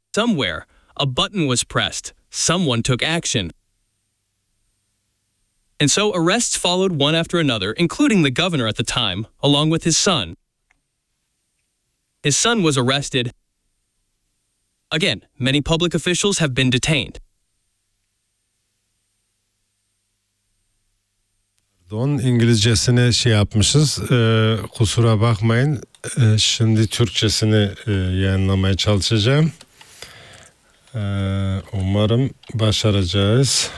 Somewhere, a button was pressed. Someone took action. And so arrests followed one after another, including the governor at the time, along with his son. His son was arrested. Again, many public officials have been detained. İngilizcesine şey yapmışız. Kusura bakmayın. Şimdi Türkçesini yayınlamaya çalışacağım. Umarım başaracağız.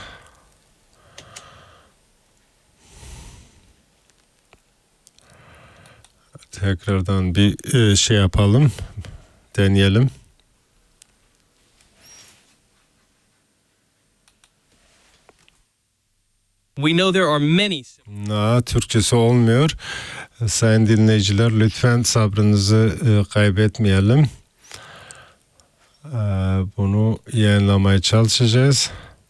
Tekrardan bir şey yapalım. Deneyelim. We know there are many. Türkçesi olmuyor. Sayın dinleyiciler, lütfen sabrınızı kaybetmeyelim. Bunu yayınlamaya çalışacağız.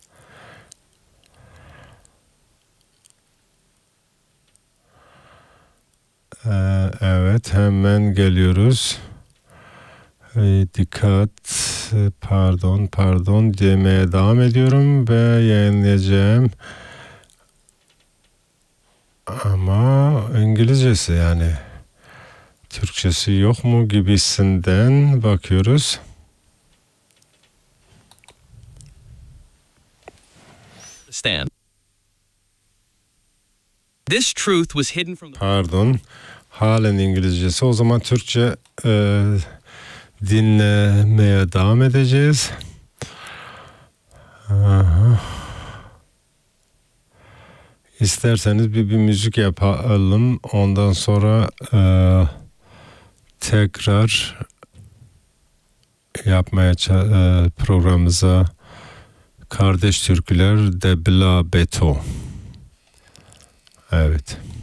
Evet, hemen geliyoruz. Dikkat, pardon demeye devam ediyorum ve yayınlayacağım. Ama İngilizcesi, yani Türkçesi yok mu gibisinden bakıyoruz. Stand. This truth was hidden from Halen İngilizcesi. O zaman Türkçe dinlemeye devam edeceğiz. İsterseniz bir müzik yapalım. Ondan sonra tekrar yapmaya programımıza Kardeş Türküler de Bla Beto. Evet.